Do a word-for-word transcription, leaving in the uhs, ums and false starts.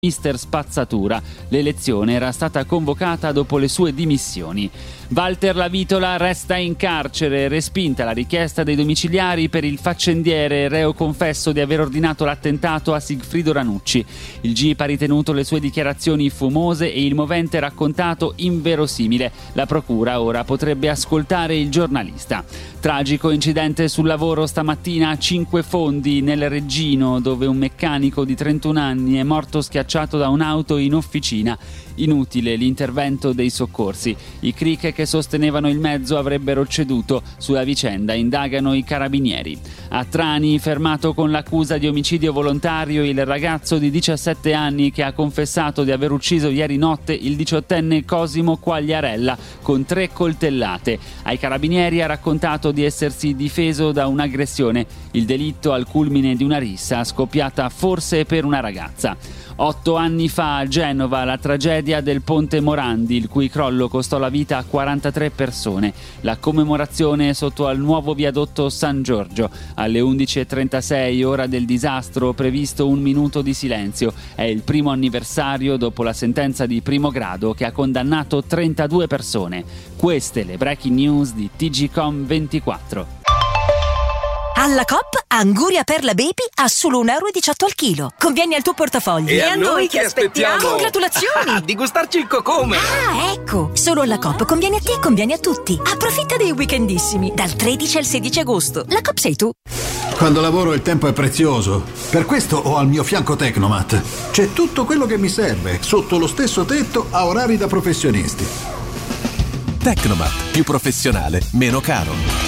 mister Spazzatura. L'elezione era stata convocata dopo le sue dimissioni. Walter Lavitola resta in carcere, respinta la richiesta dei domiciliari per il faccendiere reo confesso di aver ordinato l'attentato a Sigfrido Ranucci. Il G I P ha ritenuto le sue dichiarazioni fumose e il movente raccontato inverosimile. La procura ora potrebbe ascoltare il giornalista. Tragico incidente sul lavoro stamattina a Cinque Fondi, nel Reggino, dove un meccanico di trentuno anni è morto schiacciato da un'auto in officina. Inutile l'intervento dei soccorsi. I cric che sostenevano il mezzo avrebbero ceduto. Sulla vicenda indagano i carabinieri. A Trani, fermato con l'accusa di omicidio volontario il ragazzo di diciassette anni che ha confessato di aver ucciso ieri notte il diciottenne Cosimo Quagliarella con tre coltellate. Ai carabinieri ha raccontato di essersi difeso da un'aggressione. Il delitto al culmine di una rissa scoppiata forse per una ragazza. Otto anni fa a Genova la tragedia del Ponte Morandi, il cui crollo costò la vita a quarantatré persone. La commemorazione sotto al nuovo viadotto San Giorgio. Alle undici e trentasei, ora del disastro, previsto un minuto di silenzio. È il primo anniversario dopo la sentenza di primo grado che ha condannato trentadue persone. Queste le breaking news di T G Com ventiquattro. Alla Coop, Anguria Perla Baby a solo un euro e diciotto al chilo. Conviene al tuo portafoglio. E, e a noi che aspettiamo? Congratulazioni! Di gustarci il cocome! Ah, ecco! Solo alla Coop conviene a te e conviene a tutti. Approfitta dei weekendissimi, dal tredici al sedici agosto. La Coop sei tu. Quando lavoro il tempo è prezioso. Per questo ho al mio fianco Tecnomat. C'è tutto quello che mi serve, sotto lo stesso tetto, a orari da professionisti. Tecnomat, più professionale, meno caro.